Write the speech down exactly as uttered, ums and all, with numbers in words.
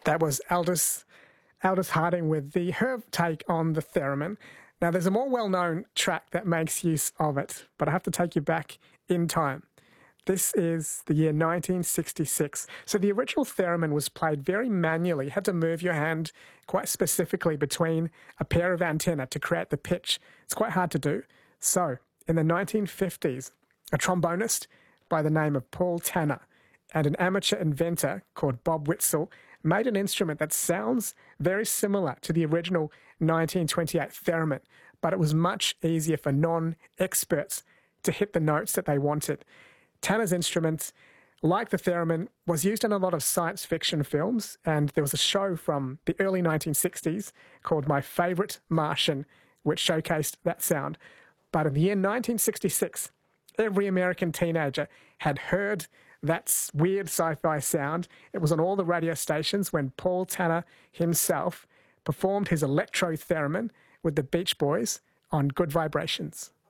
That was Aldous, Aldous Harding with the her take on the theremin. Now, there's a more well-known track that makes use of it, but I have to take you back in time. This is the year nineteen sixty-six. So the original theremin was played very manually. You had to move your hand quite specifically between a pair of antennae to create the pitch. It's quite hard to do. So in the nineteen fifties, a trombonist by the name of Paul Tanner and an amateur inventor called Bob Witzel made an instrument that sounds very similar to the original nineteen twenty-eight theremin, but it was much easier for non-experts to hit the notes that they wanted. Tanner's instrument, like the theremin, was used in a lot of science fiction films, and there was a show from the early nineteen sixties called My Favourite Martian, which showcased that sound. But in the year nineteen sixty-six, every American teenager had heard that weird sci-fi sound. It was on all the radio stations when Paul Tanner himself performed his electro theremin with the Beach Boys on Good Vibrations.